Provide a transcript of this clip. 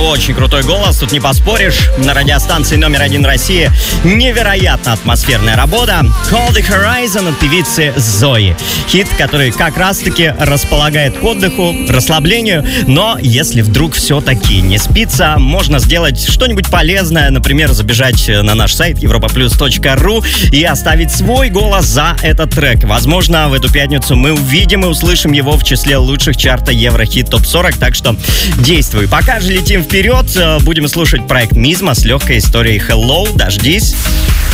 очень крутой голос, тут не поспоришь. На радиостанции номер 1 России невероятно атмосферная работа. Call the Horizon от певицы Зои. Хит, который как раз-таки располагает к отдыху, расслаблению. Но если вдруг все-таки не спится, можно сделать что-нибудь полезное. Например, забежать на наш сайт europaplus.ru и оставить свой голос за этот трек. Возможно, в эту пятницу мы увидим и услышим его в числе лучших чарта Еврохит ТОП-40. Так что действуй. Пока же летим вперед. Будем слушать проект Мизма с легкой историей Hello. Дождись.